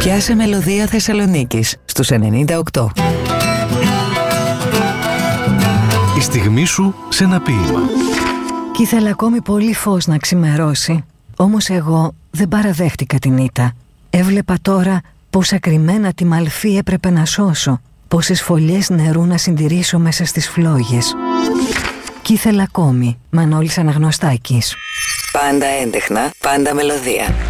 Πιάσε μελωδία Θεσσαλονίκης στους 98. Η στιγμή σου σε ένα ποίημα. Κι ήθελα ακόμη πολύ φως να ξημερώσει. Όμως εγώ δεν παραδέχτηκα την ήττα. Έβλεπα τώρα πόσα κρυμμένα τη μαλφή έπρεπε να σώσω, πόσες φωλιές νερού να συντηρήσω μέσα στις φλόγες. Κι ήθελα ακόμη. Μανώλης Αναγνωστάκης. Πάντα έντεχνα, πάντα μελωδία.